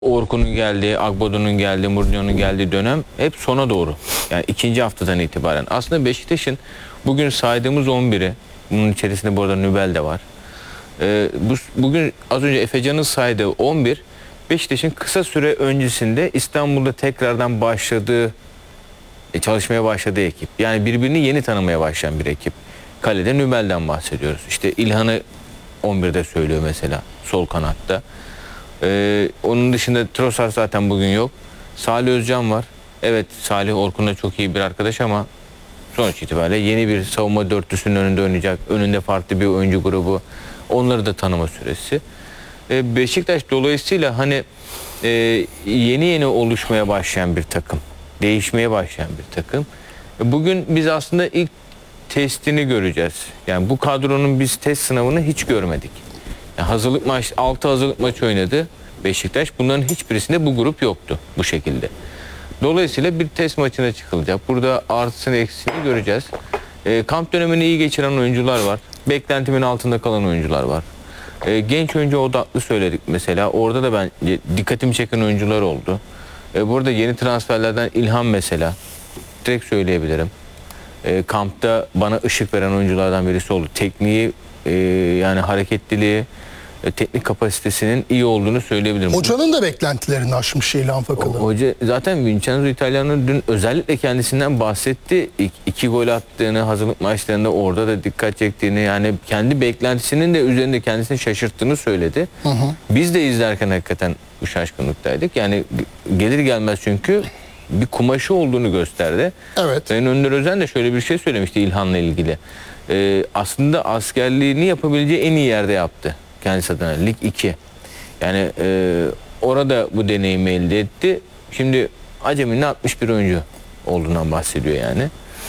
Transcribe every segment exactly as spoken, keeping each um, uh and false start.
Orkun'un geldiği, Agbodo'nun geldiği, Mourinho'nun geldiği dönem hep sona doğru. Yani ikinci haftadan itibaren. Aslında Beşiktaş'ın bugün saydığımız on biri, bunun içerisinde bu arada Nübel de var. Ee, bu, bugün az önce Efecan'ın saydığı on bir, Beşiktaş'ın kısa süre öncesinde İstanbul'da tekrardan başladığı, çalışmaya başladığı ekip. Yani birbirini yeni tanımaya başlayan bir ekip. Kalede Nübel'den bahsediyoruz. İşte İlhan'ı on birde söylüyor mesela, sol kanatta. Ee, onun dışında Trossard zaten bugün yok. Salih Özcan var. Evet, Salih Orkun'la çok iyi bir arkadaş ama sonuç itibariyle yeni bir savunma dörtlüsünün önünde oynayacak. Önünde farklı bir oyuncu grubu. Onları da tanıma süresi. Ee, Beşiktaş dolayısıyla hani e, yeni yeni oluşmaya başlayan bir takım. Değişmeye başlayan bir takım. Bugün biz aslında ilk testini göreceğiz. Yani bu kadronun biz test sınavını hiç görmedik. Yani hazırlık maç, altı hazırlık maçı oynadı Beşiktaş. Bunların hiçbirisinde bu grup yoktu bu şekilde. Dolayısıyla bir test maçına çıkılacak. Burada artısını eksisini göreceğiz. E, kamp dönemini iyi geçiren oyuncular var. Beklentimin altında kalan oyuncular var. E, genç oyuncu odaklı söyledik mesela. Orada da ben dikkatimi çeken oyuncular oldu. E, burada yeni transferlerden İlhan mesela. Direkt söyleyebilirim. E, kampta bana ışık veren oyunculardan birisi oldu. Tekniği, e, yani hareketliliği, e, teknik kapasitesinin iyi olduğunu söyleyebilirim. Hocanın da beklentilerini aşmış İlhan Fakalı. Hoca zaten Vincenzo Italiano dün özellikle kendisinden bahsetti. İki, iki gol attığını, hazırlık maçlarında orada da dikkat çektiğini, yani kendi beklentisinin de üzerinde kendisini şaşırttığını söyledi. Hı hı. Biz de izlerken hakikaten bu şaşkınlıktaydık. Yani gelir gelmez çünkü bir kumaşı olduğunu gösterdi. Evet. Sayın Önder Özen de şöyle bir şey söylemişti İlhan'la ilgili. Ee, aslında askerliğini yapabileceği en iyi yerde yaptı kendisi adına. Lig iki. Yani e, orada bu deneyimi elde etti. Şimdi aceminin altmış bir oyuncu olduğundan bahsediyor yani.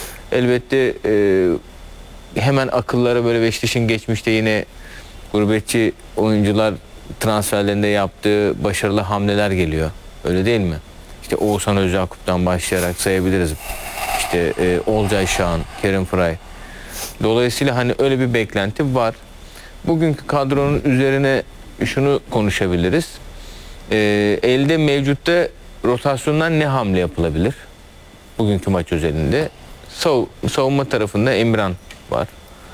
Elbette e, hemen akıllara böyle Beşiktaş'ın geçmişte yine gurbetçi oyuncular transferlerinde yaptığı başarılı hamleler geliyor. Öyle değil mi? İşte Oğuzhan Özyakup'tan başlayarak sayabiliriz. İşte e, Olcay Şahan, Kerim Fıray. Dolayısıyla hani öyle bir beklenti var. Bugünkü kadronun üzerine şunu konuşabiliriz. E, elde mevcutta rotasyondan ne hamle yapılabilir? Bugünkü maç özelinde. Sav savunma tarafında Emirhan var.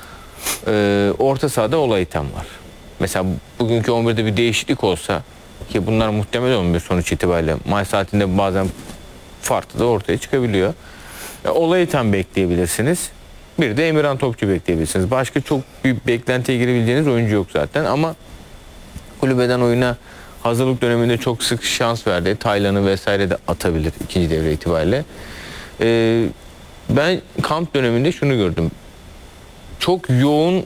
E, orta sahada Olaytan var. Mesela bugünkü on birde bir değişiklik olsa, ki bunlar muhtemel olmuyor sonuç itibariyle. Maç saatinde bazen farklı da ortaya çıkabiliyor. Ya, Olaytan bekleyebilirsiniz. Bir de Emirhan Topçu bekleyebilirsiniz. Başka çok büyük beklentiye girebileceğiniz oyuncu yok zaten ama kulübeden oyuna hazırlık döneminde çok sık şans verdi. Taylan'ı vesaire de atabilir ikinci devre itibariyle. Ee, ben kamp döneminde şunu gördüm. Çok yoğun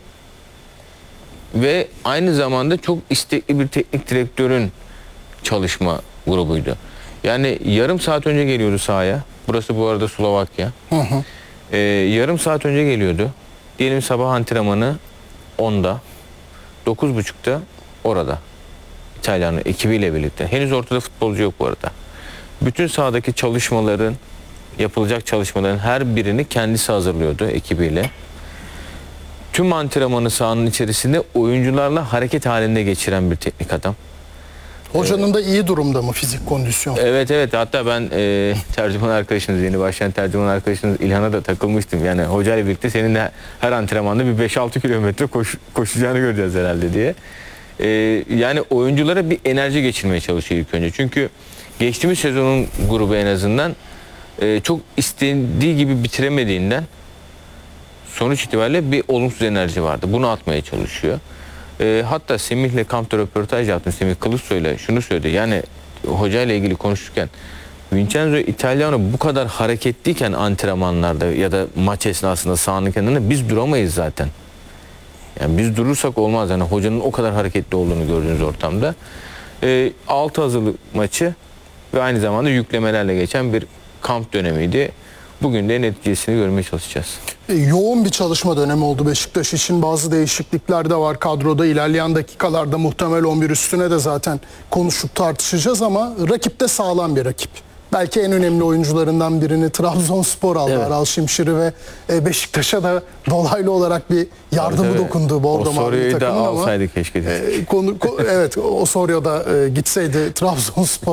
ve aynı zamanda çok istekli bir teknik direktörün çalışma grubuydu. Yani yarım saat önce geliyordu sahaya. Burası bu arada Slovakya. Hı hı. Ee, yarım saat önce geliyordu. Diyelim sabah antrenmanı onda. dokuz buçukta orada. İtalyan ekibiyle birlikte. Henüz ortada futbolcu yok bu arada. Bütün sahadaki çalışmaların, yapılacak çalışmaların her birini kendisi hazırlıyordu ekibiyle. Tüm antrenmanı sahanın içerisinde oyuncularla hareket halinde geçiren bir teknik adam. Hocanın ee, da iyi durumda mı fizik kondisyon? Evet evet, hatta ben e, tercüman arkadaşınız, yeni başlayan tercüman arkadaşınız İlhan'a da takılmıştım. Yani hocayla birlikte senin de her antrenmanda bir beş altı kilometre koş, koşacağını göreceğiz herhalde diye. E, yani oyunculara bir enerji geçirmeye çalışıyor ilk önce. Çünkü geçtiğimiz sezonun grubu en azından e, çok istediği gibi bitiremediğinden sonuç itibariyle bir olumsuz enerji vardı. Bunu atmaya çalışıyor. E, hatta Semih'le kampta röportaj yaptım. Semih Kılıçsoy'la şunu söyledi. Yani hocayla ilgili konuşurken Vincenzo Italiano bu kadar hareketliyken antrenmanlarda ya da maç esnasında sahanın kenarında biz duramayız zaten. Yani biz durursak olmaz. Yani hocanın o kadar hareketli olduğunu gördüğünüz ortamda. E, altı hazırlık maçı ve aynı zamanda yüklemelerle geçen bir kamp dönemiydi. Bugün de neticesini görmeye çalışacağız. Yoğun bir çalışma dönemi oldu Beşiktaş için. Bazı değişiklikler de var kadroda. İlerleyen dakikalarda muhtemel on bir üstüne de zaten konuşup tartışacağız ama rakip de sağlam bir rakip. belki en önemli oyuncularından birini Trabzonspor aldı. Evet. Aral Şimşir'i ve e, Beşiktaş'a da dolaylı olarak bir yardımı Tabii, dokundu Bordo Mavili Osorio'yu da takımın ama alsaydı keşke. e, konu, ko- evet Osorio'da e, gitseydi Trabzonspor